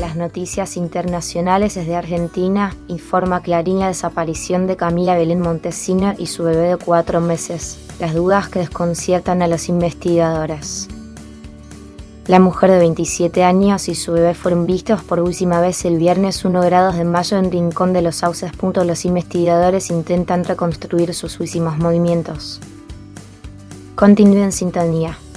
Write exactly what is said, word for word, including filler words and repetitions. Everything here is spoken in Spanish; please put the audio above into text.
las noticias internacionales desde Argentina, informa Clarín la desaparición de Camila Belén Montesino y su bebé de cuatro meses, las dudas que desconciertan a los investigadores. La mujer de veintisiete años y su bebé fueron vistos por última vez el viernes uno grados de mayo en Rincón de los Sauces. Los investigadores intentan reconstruir sus últimos movimientos. Continúe en sintonía.